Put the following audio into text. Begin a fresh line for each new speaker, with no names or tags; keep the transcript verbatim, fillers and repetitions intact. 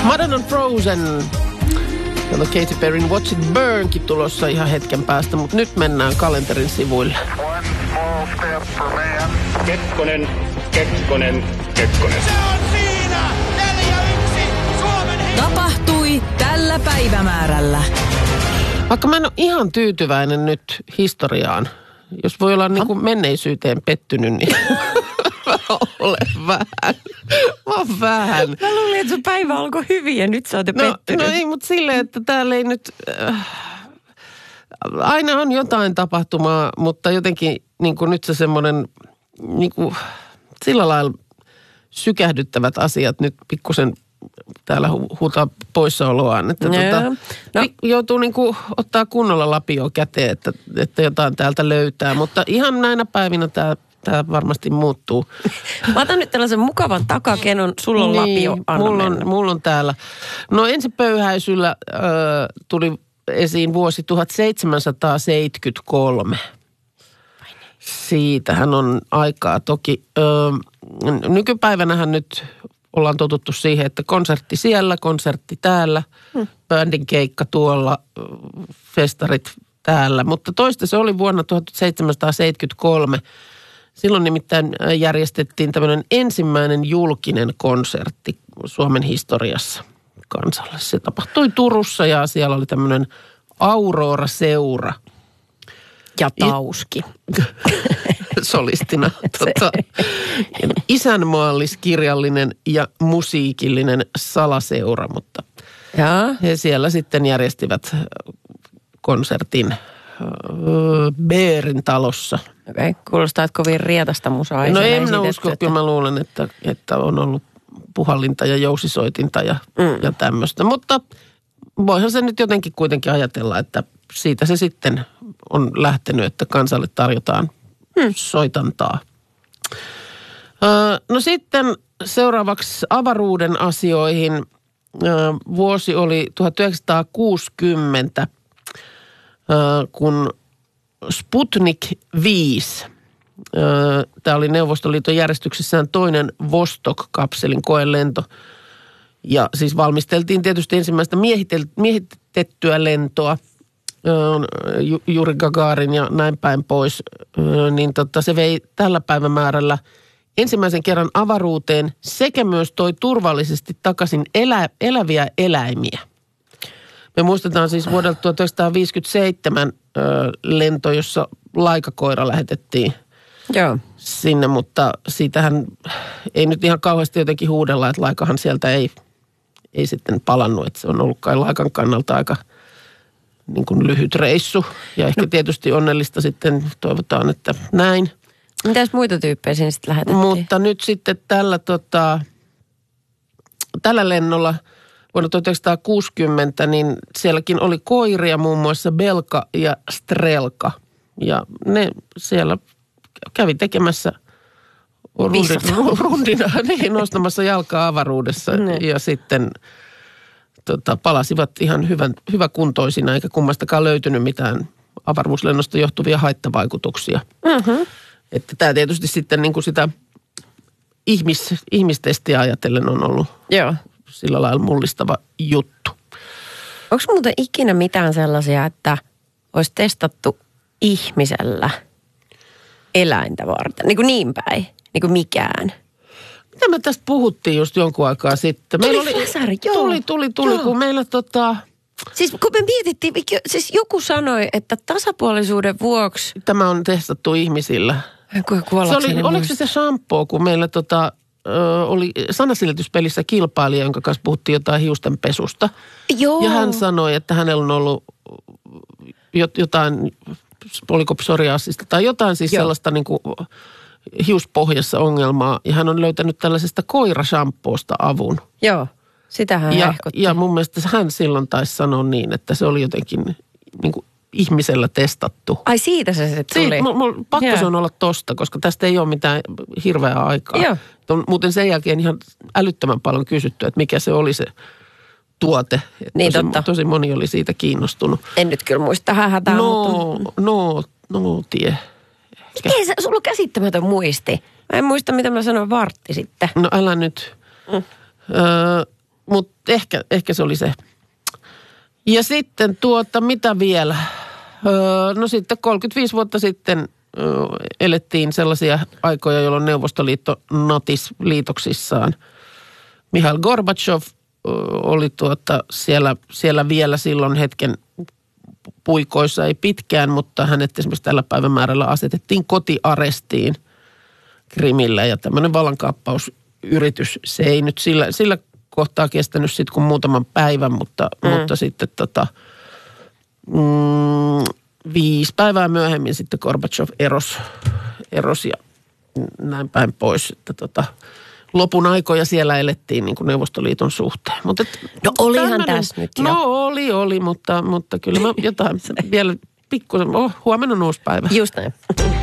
Madonna Frozen. Täällä on Katy Perryn Watch It Burnkin tulossa ihan hetken päästä, mutta nyt mennään kalenterin sivuille.
Kekkonen, Kekkonen, Kekkonen.
Se on siinä! neljä yksi Suomen hi-
Tapahtui tällä päivämäärällä.
Vaikka mä en ole ihan tyytyväinen nyt historiaan, jos voi olla niin kuin menneisyyteen pettynyt, niin mä olen vähän. Mä oon vähän.
Mä luulin, että sun päivä alkoi hyvin ja nyt sä oot jo
No,
pettynyt.
no ei, mutta silleen, että täällä ei nyt... Äh, aina on jotain tapahtumaa, mutta jotenkin niin kuin nyt se semmoinen niin kuin sillä lailla sykähdyttävät asiat nyt pikkusen täällä hu- huutaa poissaoloaan. Että
Joo.
tota,
No.
joutuu niin kuin ottaa kunnolla lapio käteen, että, että jotain täältä löytää. Mutta ihan näinä päivinä tämä, tämä varmasti muuttuu.
Mä otan nyt tällaisen mukavan takakenon. Sulla on lapio, anna
mulla on,
mennä.
mulla on täällä. No ensipöyhäisyllä äh, tuli esiin vuosi tuhatseitsemänsataaseitsemänkymmentäkolme. Siitähän on aikaa toki. Ö, nykypäivänähän nyt ollaan totuttu siihen, että konsertti siellä, konsertti täällä, hmm. bändin keikka tuolla, festarit täällä. Mutta toista se oli vuonna tuhatseitsemänsataaseitsemänkymmentäkolme. Silloin nimittäin järjestettiin tämmöinen ensimmäinen julkinen konsertti Suomen historiassa kansalle. Se tapahtui Turussa ja siellä oli tämmöinen Aurora-seura.
Ja Tauski.
Solistina. Tota, isänmaalliskirjallinen ja musiikillinen salaseura, mutta
Jaa.
he siellä sitten järjestivät konsertin Beerin talossa.
Okei, okay. Kuulostaa, että kovin rietasta musaa.
No
siellä
en minä
esitetty,
usko,
että...
kyllä mä luulen, että, että on ollut puhallinta ja jousisoitinta ja, mm. ja tämmöistä. Mutta voihan se nyt jotenkin kuitenkin ajatella, että siitä se sitten on lähtenyt, että kansalle tarjotaan mm. soitantaa. Öö, no sitten seuraavaksi avaruuden asioihin. Öö, vuosi oli tuhatyhdeksänsataakuusikymmentä, öö, kun Sputnik viisi. Tämä oli Neuvostoliiton järjestyksessään toinen Vostok-kapselin koelento. Ja siis valmisteltiin tietysti ensimmäistä miehitettyä lentoa, Juri Gagarin ja näin päin pois. Niin tota, se vei tällä päivämäärällä ensimmäisen kerran avaruuteen sekä myös toi turvallisesti takaisin elä, eläviä eläimiä. Me muistetaan siis vuodelta tuhatyhdeksänsataaviisikymmentäseitsemän ö, lento, jossa laikakoira lähetettiin
Joo.
sinne, mutta siitähän ei nyt ihan kauheasti jotenkin huudella, että laikahan sieltä ei, ei sitten palannut. Että se on ollut kai laikan kannalta aika niin kuin lyhyt reissu ja ehkä no. tietysti onnellista sitten toivotaan, että näin.
Mitäs muita tyyppejä sinne sitten lähetettiin?
Mutta nyt sitten tällä, tota, tällä lennolla vuonna tuhatyhdeksänsataakuusikymmentä, niin sielläkin oli koiria, muun muassa Belka ja Strelka. Ja ne siellä kävi tekemässä rundin, rundina, niin, nostamassa jalkaa avaruudessa. Ne. Ja sitten tota, palasivat ihan hyvän, hyväkuntoisina, eikä kummastakaan löytynyt mitään avaruuslennosta johtuvia haittavaikutuksia. Mm-hmm. Että tämä tietysti sitten niin kuin sitä ihmis, ihmistestiä ajatellen on ollut
Joo.
sillä lailla mullistava juttu.
Onko muuten ikinä mitään sellaisia, että olisi testattu ihmisellä eläintä varten? Niin kuin niin päin, niin kuin mikään.
Mitä me tästä puhuttiin just jonkun aikaa sitten?
Tuli
Meillä oli,
Fasari, joo.
Tuli, tuli, tuli,
Joo.
kun meillä tota...
Siis kun me mietittiin, siis joku sanoi, että tasapuolisuuden vuoksi...
Tämä on testattu ihmisillä. Se oli, oliko se se shampoo, kun meillä tota, ö, oli sanasilityspelissä kilpailija, jonka kanssa puhuttiin jotain hiustenpesusta.
Joo.
Ja hän sanoi, että hänellä on ollut jotain, oliko psoriasista tai jotain siis Joo. sellaista niin kuin hiuspohjassa ongelmaa. Ja hän on löytänyt tällaisesta koirashampoosta avun.
Joo, sitähän
ja,
hehkutti.
ja mun mielestä hän silloin taisi sanoa niin, että se oli jotenkin niin kuin ihmisellä testattu.
Ai siitä se sitten tuli?
Siitä, mulla pakko yeah. se on olla tosta, koska tästä ei ole mitään hirveää aikaa.
Joo.
On muuten sen jälkeen ihan älyttömän paljon kysytty, että mikä se oli se tuote.
Niin
tosi,
totta.
tosi moni oli siitä kiinnostunut.
En nyt kyllä muista hähätään,
no,
mutta...
No, no, tie.
Ei, se, sulla on käsittämätön muisti. Mä en muista, mitä mä sanoin vartti sitten.
No älä nyt. Mm. Öö, mutta ehkä, ehkä se oli se. Ja sitten tuota, mitä vielä? Öö, no sitten kolmekymmentäviisi vuotta sitten öö, elettiin sellaisia aikoja, jolloin Neuvostoliitto natis liitoksissaan. Mihail Gorbachev öö, oli tuota siellä, siellä vielä silloin hetken puikoissa, ei pitkään, mutta hänet esimerkiksi tällä päivämäärällä asetettiin kotiarestiin Krimillä. Ja tämmöinen vallankaappausyritys, se ei nyt sillä, sillä kohtaa kestänyt sitten kuin muutaman päivän, mutta, mm. mutta sitten tota, mm, viisi päivää myöhemmin sitten Gorbachev erosi, erosi ja näin päin pois. Että tota, lopun aikoja siellä elettiin niin kuin Neuvostoliiton suhteen. Mut et,
no olihan
tämmönen,
tässä nyt jo.
No oli, oli, mutta, mutta kyllä mä jotain vielä pikkusen, oh, huomenna on uusi päivä.
Just näin.